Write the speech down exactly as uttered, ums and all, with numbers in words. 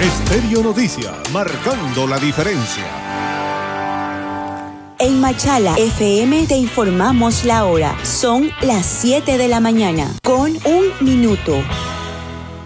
Stereo Noticias, marcando la diferencia. En Machala F M te informamos la hora. Son las siete de la mañana, con un minuto.